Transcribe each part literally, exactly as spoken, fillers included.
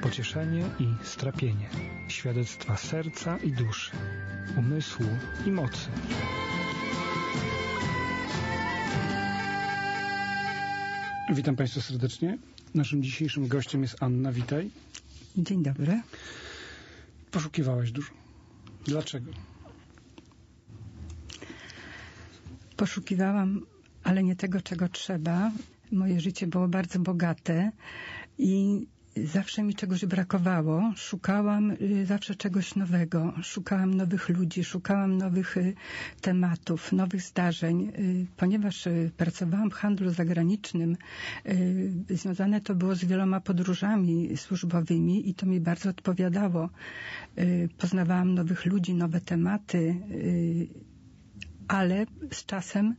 pocieszenie i strapienie, świadectwa serca i duszy, umysłu i mocy. Witam Państwa serdecznie. Naszym dzisiejszym gościem jest Anna. Witaj. Dzień dobry. Poszukiwałaś dużo. Dlaczego? Poszukiwałam, ale nie tego, czego trzeba. Moje życie było bardzo bogate i zawsze mi czegoś brakowało. Szukałam zawsze czegoś nowego. Szukałam nowych ludzi, szukałam nowych tematów, nowych zdarzeń. Ponieważ pracowałam w handlu zagranicznym, związane to było z wieloma podróżami służbowymi i to mi bardzo odpowiadało. Poznawałam nowych ludzi, nowe tematy, ale z czasem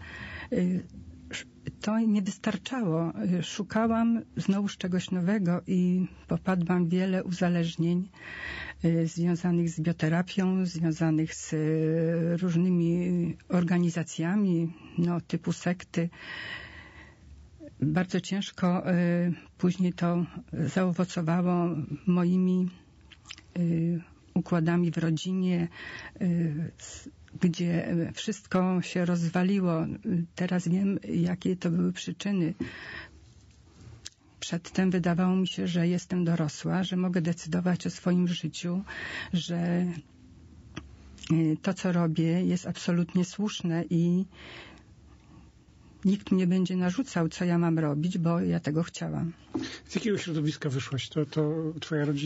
to nie wystarczało. Szukałam znowuż czegoś nowego i popadłam w wiele uzależnień y, związanych z bioterapią, związanych z y, różnymi organizacjami, no, typu sekty. Bardzo ciężko y, później to zaowocowało moimi y, układami w rodzinie, y, gdzie wszystko się rozwaliło. Teraz wiem, jakie to były przyczyny. Przedtem wydawało mi się, że jestem dorosła, że mogę decydować o swoim życiu, że to, co robię, jest absolutnie słuszne i nikt mnie będzie narzucał, co ja mam robić, bo ja tego chciałam. Z jakiego środowiska wyszłaś? To, to twoja rodzina